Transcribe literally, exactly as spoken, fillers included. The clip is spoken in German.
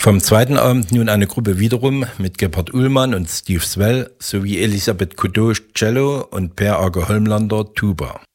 Vom zweiten Abend nun eine Gruppe wiederum mit Gebhard Uhlmann und Steve Swell sowie Elisabeth Cousteau Cello und Per Age Holmlander Tuba.